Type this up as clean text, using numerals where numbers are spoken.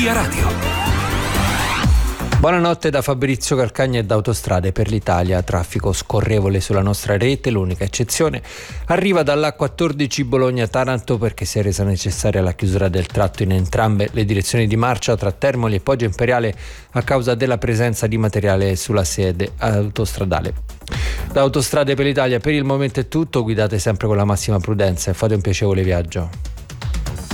Via Radio. Buonanotte da Fabrizio Calcagna e da Autostrade per l'Italia. Traffico scorrevole sulla nostra rete, l'unica eccezione arriva dall'A14 Bologna-Taranto perché si è resa necessaria la chiusura del tratto in entrambe le direzioni di marcia tra Termoli e Poggio Imperiale a causa della presenza di materiale sulla sede autostradale. Da Autostrade per l'Italia per il momento è tutto, guidate sempre con la massima prudenza e fate un piacevole viaggio.